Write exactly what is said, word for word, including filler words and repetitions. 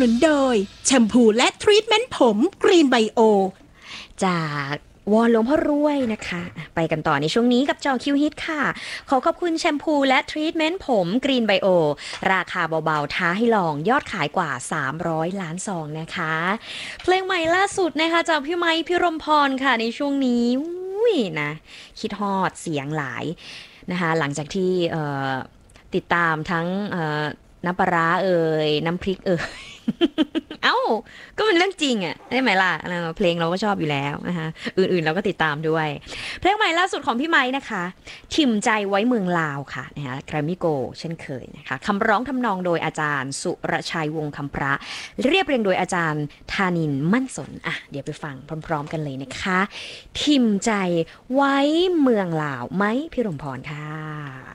นุนโดยแชมพูและทรีทเมนต์ผมกรีนไบโอจากวอนหลวงพ่อรวยนะคะไปกันต่อในช่วงนี้กับจอคิวฮิตค่ะขอขอบคุณแชมพูและทรีทเมนต์ผมกรีนไบโอราคาเบาๆท้าให้ลองยอดขายกว่าสามร้อยล้านซองนะคะเพลงใหม่ล่าสุดนะคะจากพี่ไมค์พี่รมพรค่ะในช่วงนี้อุ้ยนะคิดฮอดเสียงหลายนะคะหลังจากที่ติดตามทั้งน้ำปลาร้าเอ่ยน้ำพริกเอ่ย เอ้าก็เป็นเรื่องจริงอ่ะได้ไหมล่ะเพลงเราก็ชอบอยู่แล้วนะคะอื่นๆเราก็ติดตามด้วยเพลงใหม่ล่าสุดของพี่ไม้นะคะทิมใจไว้เมืองลาวค่ะนะคะแกรมมี่โกเช่นเคยนะคะคำร้องทำนองโดยอาจารย์สุรชัยวงศ์คำพระเรียบเรียงโดยอาจารย์ธานินทร์มั่นสนอ่ะเดี๋ยวไปฟังพร้อมๆกันเลยนะคะทิมใจไว้เมืองลาวไหมพี่รมพรค่ะ